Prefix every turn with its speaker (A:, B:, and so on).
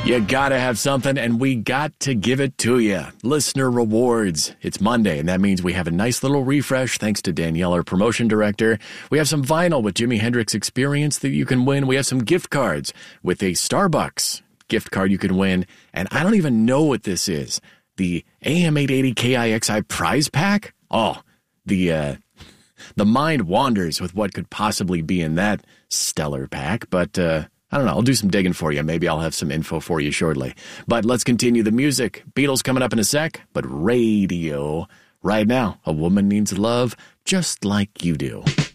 A: You gotta have something, and we got to give it to you. Listener rewards. It's Monday, and that means we have a nice little refresh thanks to Danielle, our promotion director. We have some vinyl with Jimi Hendrix Experience that you can win. We have some gift cards with a Starbucks gift card you can win. And I don't even know what this is. The AM880 KIXI prize pack? Oh, the mind wanders with what could possibly be in that stellar pack, but I don't know. I'll do some digging for you. Maybe I'll have some info for you shortly. But let's continue the music. Beatles coming up in a sec, but radio right now. A woman needs love just like you do.